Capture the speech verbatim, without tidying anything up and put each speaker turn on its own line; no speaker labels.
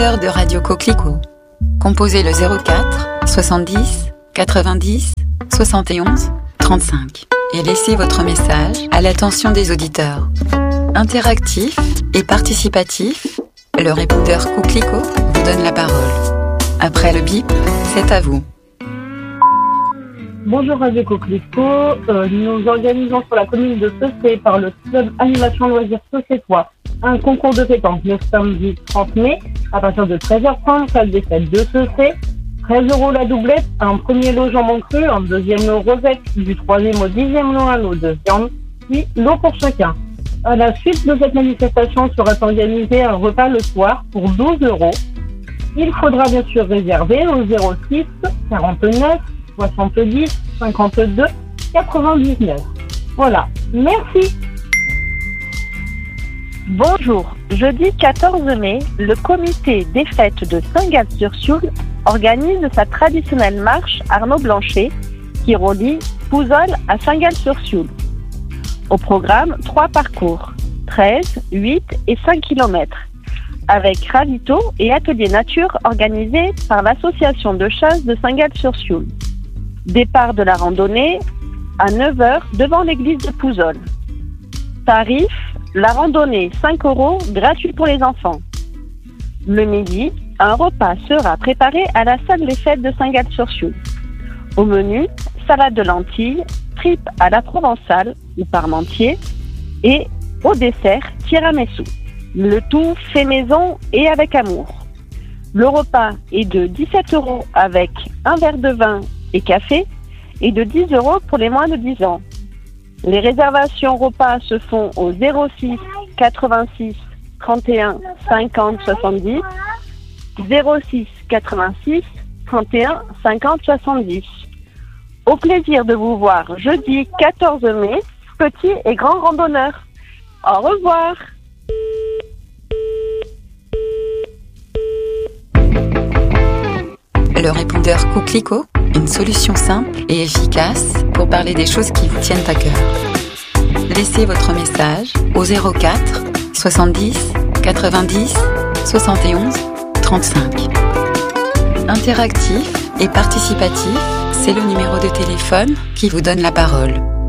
de Radio Coquelicot. Composez le zéro quatre soixante-dix quatre-vingt-dix soixante et onze trente-cinq et laissez votre message à l'attention des auditeurs. Interactif et participatif, le répondeur Coquelicot vous donne la parole. Après le bip, c'est à vous.
Bonjour Radio Coquelicot, euh, nous organisons sur la commune de Saucé par le club Animation Loisirs Saucétois un concours de pétanque le samedi trente mai à partir de treize heures trente, salle des fêtes de Saucé. treize euros la doublette, un premier lot jambon cru, un deuxième lot rosette, du troisième au dixième lot un lot de viande, puis lot pour chacun. À la suite de cette manifestation sera organisé un repas le soir pour douze euros. Il faudra bien sûr réserver au zéro six quarante-neuf soixante-dix cinquante-deux quatre-vingt-dix-neuf. Voilà, merci.
Bonjour, jeudi quatorze mai, le comité des fêtes de Saint-Gall-sur-Sioule organise sa traditionnelle marche Arnaud Blanchet qui relie Pouzol à Saint-Gall-sur-Sioule. Au programme, trois parcours, treize, huit et cinq kilomètres, avec ravito et atelier nature organisés par l'association de chasse de Saint-Gall-sur-Sioule. Départ de la randonnée à neuf heures devant l'église de Pouzol. Tarif, la randonnée cinq euros, gratuit pour les enfants. Le midi, un repas sera préparé à la salle des fêtes de Saint-Gall-sur-Sioule. Au menu, salade de lentilles, tripes à la provençale ou parmentier et au dessert, tiramisu. Le tout fait maison et avec amour. Le repas est de dix-sept euros avec un verre de vin et café et de dix euros pour les moins de dix ans. Les réservations repas se font au zéro six quatre-vingt-six trente et un cinquante soixante-dix, zéro six quatre-vingt-six trente et un cinquante soixante-dix. Au plaisir de vous voir jeudi quatorze mai, petit et grand randonneur. Au revoir.
Le répondeur Coquelicot, une solution simple et efficace pour parler des choses qui vous tiennent à cœur. Laissez votre message au zéro quatre soixante-dix quatre-vingt-dix soixante et onze trente-cinq. Interactif et participatif, c'est le numéro de téléphone qui vous donne la parole.